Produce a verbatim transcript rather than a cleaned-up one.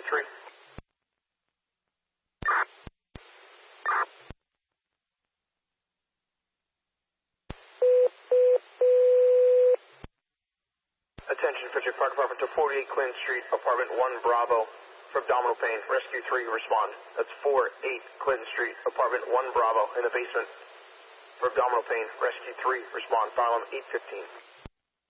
three. Attention, Fitcher Fire Department to forty-eight Clinton Street, apartment one Bravo, for abdominal pain. Rescue three, respond. That's forty-eight Clinton Street, apartment one Bravo, in the basement. For abdominal pain, rescue three, respond. File on eight fifteen.